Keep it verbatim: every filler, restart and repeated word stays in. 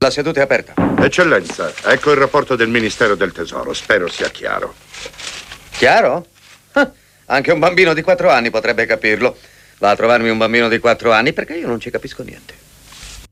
la seduta è aperta. Eccellenza, ecco il rapporto del Ministero del Tesoro. Spero sia chiaro. Chiaro? Ah, anche un bambino di quattro anni potrebbe capirlo. Va a trovarmi un bambino di quattro anni perché io non ci capisco niente.